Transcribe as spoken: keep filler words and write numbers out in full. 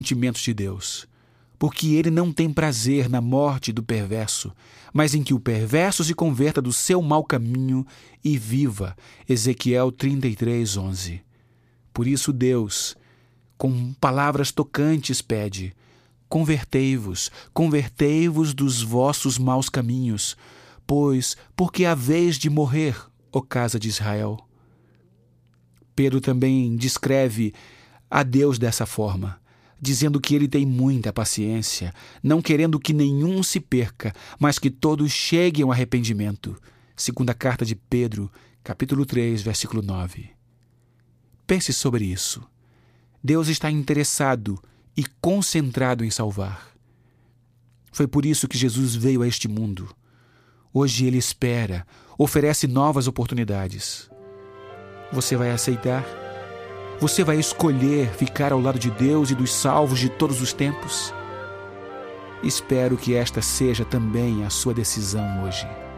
sentimentos de Deus, porque Ele não tem prazer na morte do perverso, mas em que o perverso se converta do seu mau caminho e viva. Ezequiel trinta e três, onze. Por isso Deus, com palavras tocantes, pede: convertei-vos, convertei-vos dos vossos maus caminhos, pois porque haveis de morrer, ó casa de Israel. Pedro também descreve a Deus dessa forma, dizendo que Ele tem muita paciência, não querendo que nenhum se perca, mas que todos cheguem ao arrependimento. Segunda carta de Pedro, capítulo três, versículo nove. Pense sobre isso. Deus está interessado e concentrado em salvar. Foi por isso que Jesus veio a este mundo. Hoje Ele espera, oferece novas oportunidades. Você vai aceitar? Você vai escolher ficar ao lado de Deus e dos salvos de todos os tempos? Espero que esta seja também a sua decisão hoje.